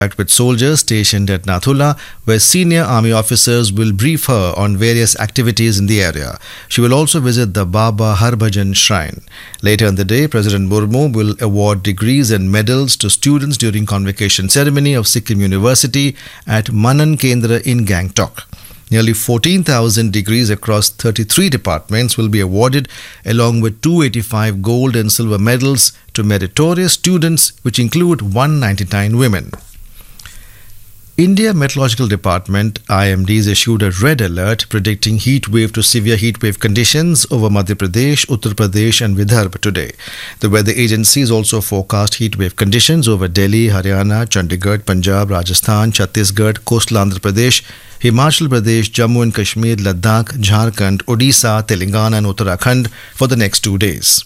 with soldiers stationed at Nathula, where senior army officers will brief her on various activities in the area. She will also visit the Baba Harbhajan shrine. Later in the day, President Murmu will award degrees and medals to students during convocation ceremony of Sikkim University at Manan Kendra in Gangtok. Nearly 14,000 degrees across 33 departments will be awarded, along with 285 gold and silver medals to meritorious students, which include 199 women. India Meteorological Department IMDs issued a red alert predicting heat wave to severe heat wave conditions over Madhya Pradesh, Uttar Pradesh and Vidarbha today. The weather agencies also forecast heat wave conditions over Delhi, Haryana, Chandigarh, Punjab, Rajasthan, Chhattisgarh, coastal Andhra Pradesh, Himachal Pradesh, Jammu and Kashmir, Ladakh, Jharkhand, Odisha, Telangana and Uttarakhand for the next 2 days.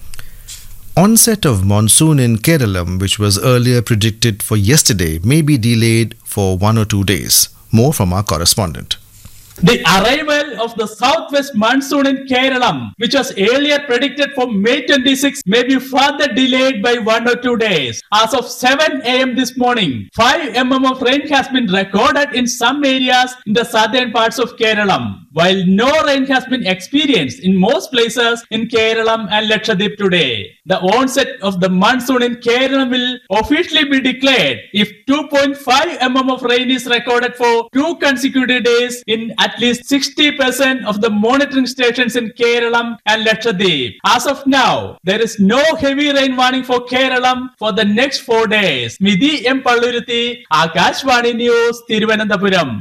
Onset of monsoon in Kerala, which was earlier predicted for yesterday, may be delayed for 1 or 2 days. More from our correspondent. The arrival of the southwest monsoon in Kerala, which was earlier predicted for May 26, may be further delayed by 1 or 2 days. As of 7 a.m. this morning, 5 mm of rain has been recorded in some areas in the southern parts of Kerala, while no rain has been experienced in most places in Kerala and Lakshadweep today. The onset of the monsoon in Kerala will officially be declared if 2.5 mm of rain is recorded for 2 consecutive days in at least 60% of the monitoring stations in Kerala and Lakshadweep. As of now, there is no heavy rain warning for Kerala for the next 4 days. Midhi M. Palluruthi, Akashvani News, Thiruvananthapuram.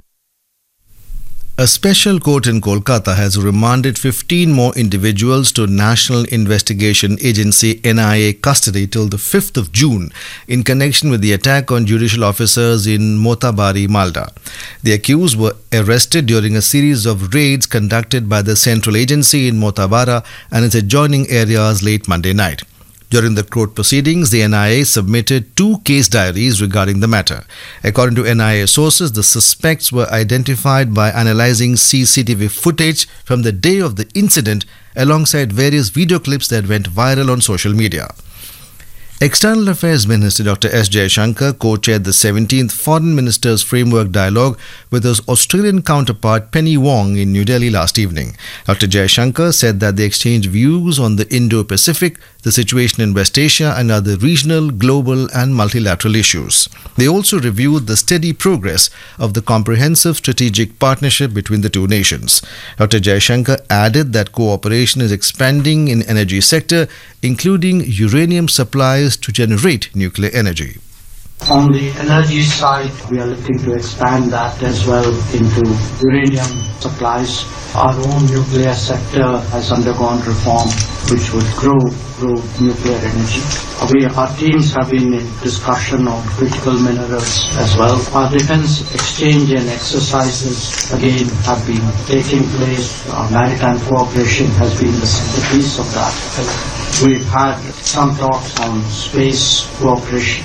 A special court in Kolkata has remanded 15 more individuals to National Investigation Agency NIA custody till the 5th of June in connection with the attack on judicial officers in Motabari, Malda. The accused were arrested during a series of raids conducted by the central agency in Motabara and its adjoining areas late Monday night. During the court proceedings, the NIA submitted 2 case diaries regarding the matter. According to NIA sources, the suspects were identified by analyzing CCTV footage from the day of the incident alongside various video clips that went viral on social media. External Affairs Minister Dr. S. Jaishankar co-chaired the 17th Foreign Ministers Framework Dialogue with his Australian counterpart Penny Wong in New Delhi last evening. Dr. Jaishankar said that they exchanged views on the Indo-Pacific, the situation in West Asia and other regional, global and multilateral issues. They also reviewed the steady progress of the comprehensive strategic partnership between the two nations. Dr. Jaishankar added that cooperation is expanding in energy sector, including uranium supplies to generate nuclear energy. On the energy side, we are looking to expand that as well into uranium supplies. Our own nuclear sector has undergone reform, which would grow nuclear energy. Our teams have been in discussion on critical minerals as well. Our defense exchange and exercises again have been taking place. Our maritime cooperation has been the centerpiece of that. We've had some talks on space cooperation.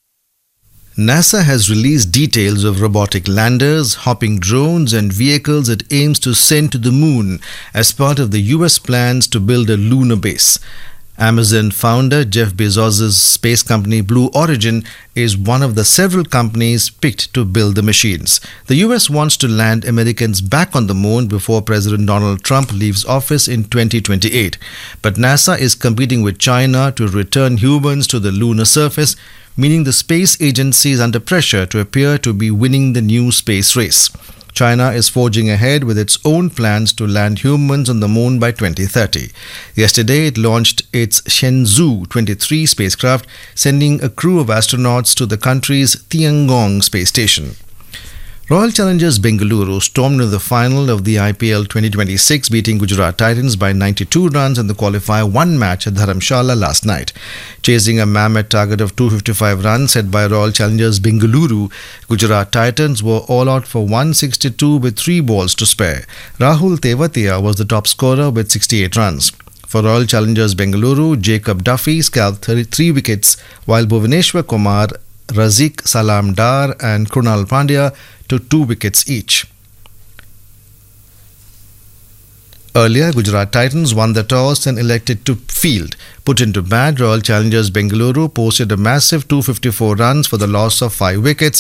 NASA has released details of robotic landers, hopping drones and vehicles it aims to send to the moon as part of the US plans to build a lunar base. Amazon founder Jeff Bezos' space company Blue Origin is one of the several companies picked to build the machines. The US wants to land Americans back on the moon before President Donald Trump leaves office in 2028. But NASA is competing with China to return humans to the lunar surface, meaning the space agency is under pressure to appear to be winning the new space race. China is forging ahead with its own plans to land humans on the moon by 2030. Yesterday, it launched its Shenzhou 23 spacecraft, sending a crew of astronauts to the country's Tiangong space station. Royal Challengers Bengaluru stormed into the final of the IPL 2026, beating Gujarat Titans by 92 runs in the qualifier 1 match at Dharamshala last night. Chasing a mammoth target of 255 runs set by Royal Challengers Bengaluru, Gujarat Titans were all out for 162 with 3 balls to spare. Rahul Tewatia was the top scorer with 68 runs. For Royal Challengers Bengaluru, Jacob Duffy scalped 33 wickets, while Bhuvaneshwar Kumar, Razik Salam Dar and Krunal Pandya took 2 wickets each. Earlier, Gujarat Titans won the toss and elected to field. Put into bat, Royal Challengers Bengaluru posted a massive 254 runs for the loss of 5 wickets.